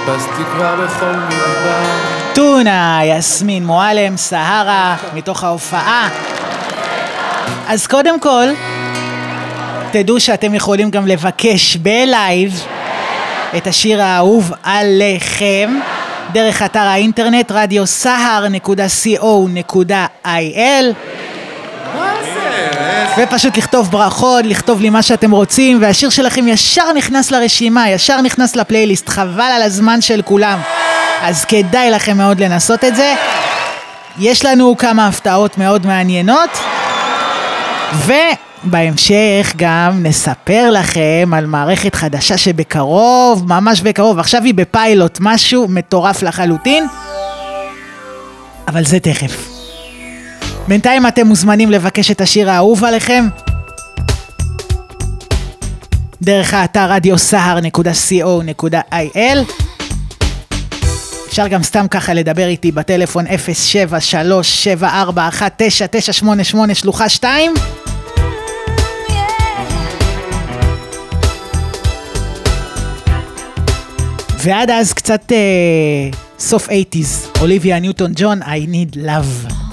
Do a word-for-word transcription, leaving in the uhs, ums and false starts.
חיפשתי כבר בכל מדבר. טונה, יסמין מועלם, סהרה, מתוך ההופעה. אז קודם כל, תדעו שאתם יכולים גם לבקש בלייב את השיר האהוב עליכם, דרך אתר האינטרנט רדיו סהר נקודה סי או נקודה איי אל, ופשוט לכתוב ברכות, לכתוב לי מה שאתם רוצים, והשיר שלכם ישר נכנס לרשימה, ישר נכנס לפלייליסט, חבל על הזמן של כולם, אז כדאי לכם מאוד לנסות את זה. יש לנו כמה הפתעות מאוד מעניינות, ובהמשך גם נספר לכם על מערכת חדשה שבקרוב, ממש בקרוב, עכשיו היא בפיילוט, משהו מטורף לחלוטין, אבל זה תכף. בינתיים אתם מוזמנים לבקש את השיר האהוב עליכם דרך האתר רדיו סהר נקודה סי או נקודה איי אל. אפשר גם סתם ככה לדבר איתי בטלפון אפס שבע שלוש שבע ארבע אחת תשע תשע שמונה שמונה שלוחה שתיים. ועד אז קצת אה, סוף שמונים, אוליביה ניוטון ג'ון, I need love.